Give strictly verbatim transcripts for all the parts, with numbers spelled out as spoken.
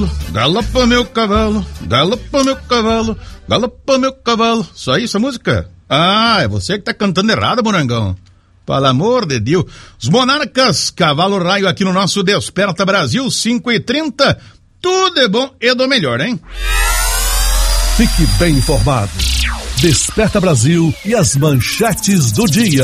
Galopa meu cavalo, galopa meu cavalo, galopa meu cavalo. Só isso a música? Ah, é você que tá cantando errado, Morangão. Pelo amor de Deus. Os Monarcas, Cavalo Raio aqui no nosso Desperta Brasil, cinco e trinta. Tudo é bom e do melhor, hein? Fique bem informado. Desperta Brasil e as manchetes do dia.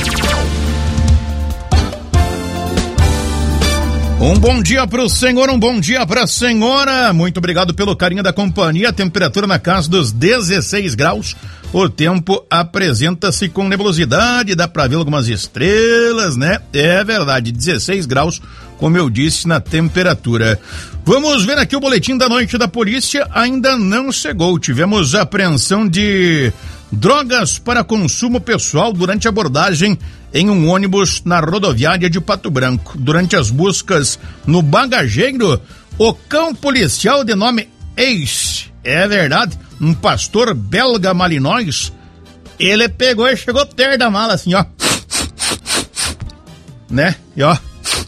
Um bom dia pro senhor, um bom dia pra senhora. Muito obrigado pelo carinho da companhia. Temperatura na casa dos dezesseis graus. O tempo apresenta-se com nebulosidade, dá pra ver algumas estrelas, né? É verdade, dezesseis graus, como eu disse, na temperatura. Vamos ver aqui o boletim da noite da polícia, ainda não chegou. Tivemos apreensão de drogas para consumo pessoal durante a abordagem em um ônibus na rodoviária de Pato Branco. Durante as buscas no bagageiro, o cão policial de nome Ace, é verdade, um pastor belga malinóis, ele pegou e chegou perto da mala assim, ó, né, e ó,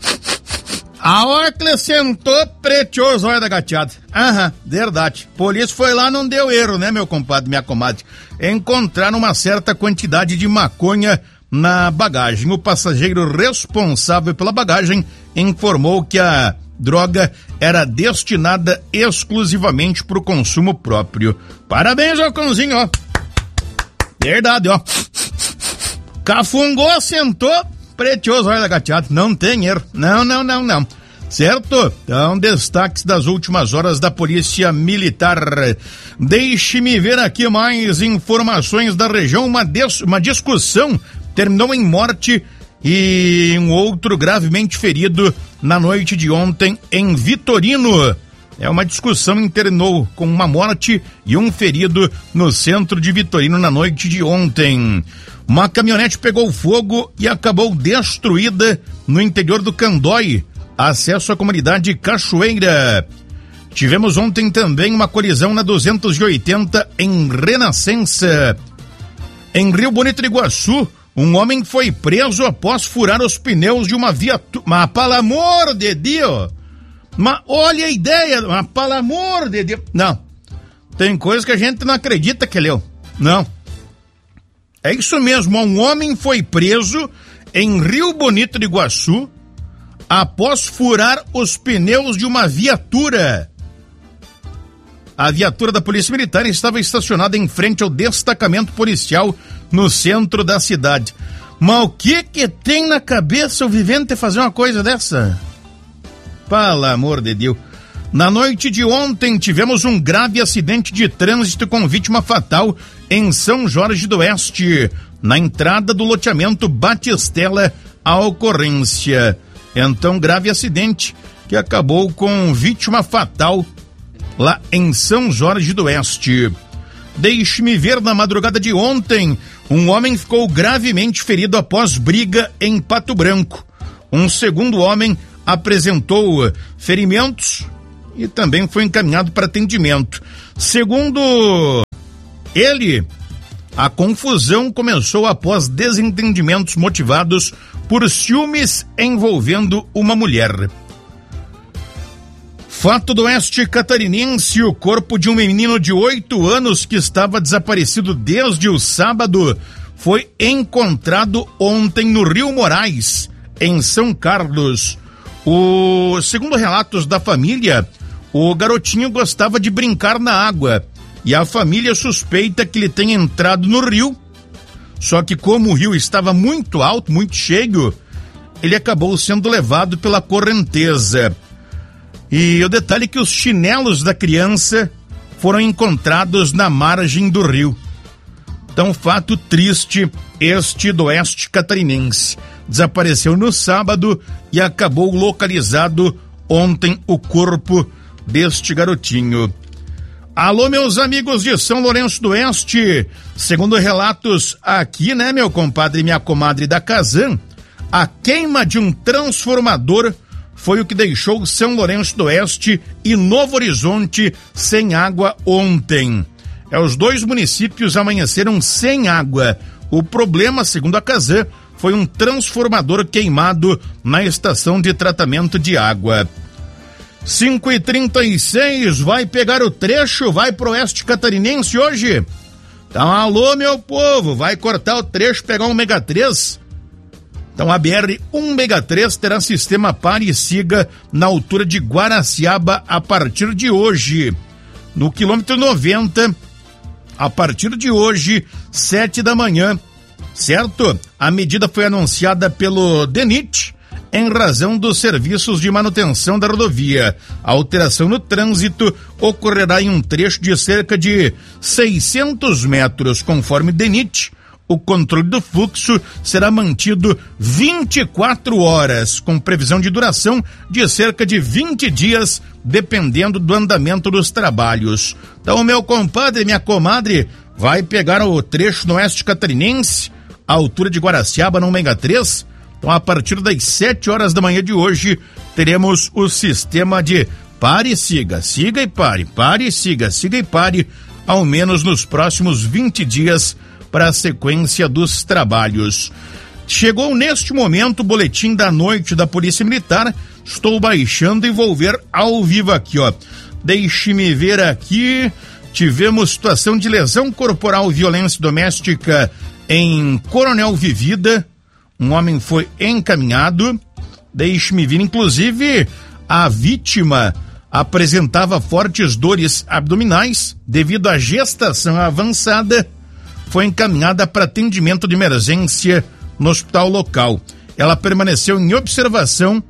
a hora que ele sentou, preteou os olhos da gateada. Aham, verdade. Polícia foi lá, não deu erro, né, meu compadre, minha comadre? Encontraram uma certa quantidade de maconha na bagagem. O passageiro responsável pela bagagem informou que a droga era destinada exclusivamente para o consumo próprio. Parabéns ao cãozinho, ó. Verdade, ó. Cafungou, sentou, preteou os olhos da gateada. Não tem erro. Não, não, não, não. Certo? Então, destaques das últimas horas da Polícia Militar. Deixe-me ver aqui mais informações da região. Uma, des- uma discussão terminou em morte e um outro gravemente ferido na noite de ontem em Vitorino. É uma discussão que terminou com uma morte e um ferido no centro de Vitorino na noite de ontem. Uma caminhonete pegou fogo e acabou destruída no interior do Candói, acesso à comunidade Cachoeira. Tivemos ontem também uma colisão na duzentos e oitenta em Renascença. Em Rio Bonito do Iguaçu, um homem foi preso após furar os pneus de uma viatura. Mas, pelo amor de Deus! Mas olha a ideia, mas, pelo amor de Deus! Não. Tem coisa que a gente não acredita que leu. Não. É isso mesmo, um homem foi preso em Rio Bonito do Iguaçu após furar os pneus de uma viatura. A viatura da Polícia Militar estava estacionada em frente ao destacamento policial no centro da cidade. Mas o que que tem na cabeça o vivente fazer uma coisa dessa? Pelo amor de Deus. Na noite de ontem tivemos um grave acidente de trânsito com vítima fatal em São Jorge do Oeste, na entrada do loteamento Batistela, a ocorrência. Então, grave acidente que acabou com vítima fatal lá em São Jorge do Oeste. Deixe-me ver, na madrugada de ontem, um homem ficou gravemente ferido após briga em Pato Branco. Um segundo homem apresentou ferimentos e também foi encaminhado para atendimento. Segundo ele, a confusão começou após desentendimentos motivados por ciúmes envolvendo uma mulher. Fato do Oeste Catarinense: o corpo de um menino de oito anos que estava desaparecido desde o sábado foi encontrado ontem no Rio Moraes, em São Carlos. O, segundo relatos da família, o garotinho gostava de brincar na água e a família suspeita que ele tenha entrado no rio, só que como o rio estava muito alto, muito cheio, ele acabou sendo levado pela correnteza. E o detalhe é que os chinelos da criança foram encontrados na margem do rio. Então, fato triste este do Oeste Catarinense. Desapareceu no sábado e acabou localizado ontem o corpo deste garotinho. Alô, meus amigos de São Lourenço do Oeste. Segundo relatos aqui, né, meu compadre e minha comadre da Casan, a queima de um transformador foi o que deixou São Lourenço do Oeste e Novo Horizonte sem água ontem. É, os dois municípios amanheceram sem água. O problema, segundo a Casan, foi um transformador queimado na estação de tratamento de água. cinco e trinta e seis, vai pegar o trecho, vai pro oeste catarinense hoje? Então, alô, meu povo, vai cortar o trecho, pegar um ômega três? Então, a B R cento e três terá sistema pare e siga na altura de Guaraciaba a partir de hoje. No quilômetro noventa, a partir de hoje, sete da manhã, certo? A medida foi anunciada pelo DENIT em razão dos serviços de manutenção da rodovia. A alteração no trânsito ocorrerá em um trecho de cerca de seiscentos metros, conforme DENIT. O controle do fluxo será mantido vinte e quatro horas, com previsão de duração de cerca de vinte dias, dependendo do andamento dos trabalhos. Então, meu compadre, minha comadre, vai pegar o trecho no oeste catarinense, a altura de Guaraciaba, no ômega três. Então, a partir das sete horas da manhã de hoje, teremos o sistema de pare e siga, siga e pare, pare e siga, siga e pare, ao menos nos próximos vinte dias, para a sequência dos trabalhos. Chegou neste momento o boletim da noite da Polícia Militar. Estou baixando e vou ver ao vivo aqui, ó. Deixe-me ver aqui. Tivemos situação de lesão corporal e violência doméstica em Coronel Vivida. Um homem foi encaminhado. Deixe-me ver, inclusive, a vítima apresentava fortes dores abdominais devido à gestação avançada. Foi encaminhada para atendimento de emergência no hospital local. Ela permaneceu em observação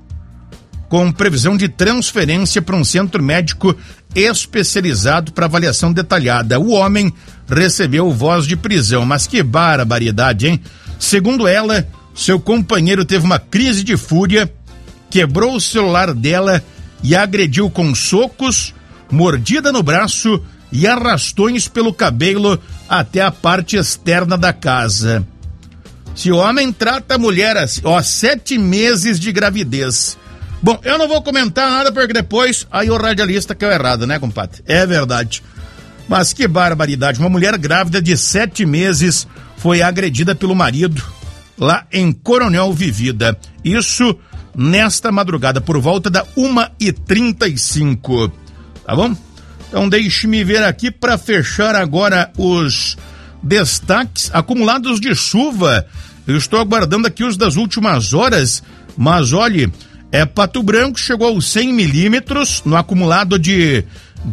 com previsão de transferência para um centro médico especializado para avaliação detalhada. O homem recebeu voz de prisão, mas que barbaridade, hein? Segundo ela, seu companheiro teve uma crise de fúria, quebrou o celular dela e agrediu com socos, mordida no braço e arrastões pelo cabelo até a parte externa da casa. Se o homem trata a mulher assim, ó, sete meses de gravidez. Bom, eu não vou comentar nada porque depois aí o radialista que é o errado, né, compadre? É verdade. Mas que barbaridade, uma mulher grávida de sete meses foi agredida pelo marido lá em Coronel Vivida. Isso nesta madrugada, por volta da uma e trinta e cinco. Tá bom? Então deixe-me ver aqui para fechar agora os destaques acumulados de chuva. Eu estou aguardando aqui os das últimas horas, mas olhe, é Pato Branco chegou aos cem milímetros no acumulado de,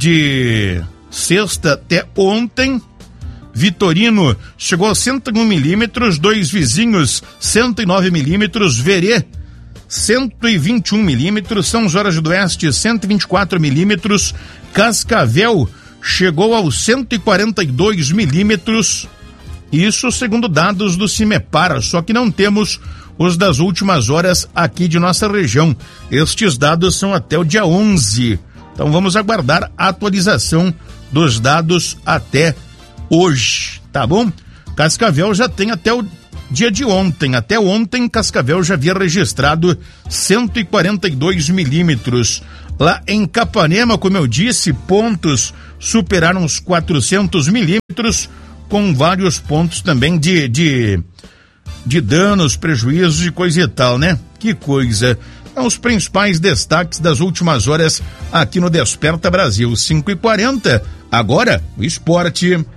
de sexta até ontem. Vitorino chegou a cento e um milímetros, dois vizinhos cento e nove milímetros, Verê cento e vinte e um milímetros, São Jorge do Oeste cento e vinte e quatro milímetros, Cascavel chegou aos cento e quarenta e dois milímetros, isso segundo dados do CIMEPAR, só que não temos os das últimas horas aqui de nossa região. Estes dados são até o dia onze, então vamos aguardar a atualização dos dados até hoje, tá bom? Cascavel já tem até o dia de ontem, até ontem Cascavel já havia registrado cento e quarenta e dois milímetros. Lá em Capanema, como eu disse, pontos superaram os quatrocentos milímetros, com vários pontos também de, de, de danos, prejuízos e coisa e tal, né? Que coisa. São os principais destaques das últimas horas aqui no Desperta Brasil. cinco e quarenta, agora o esporte.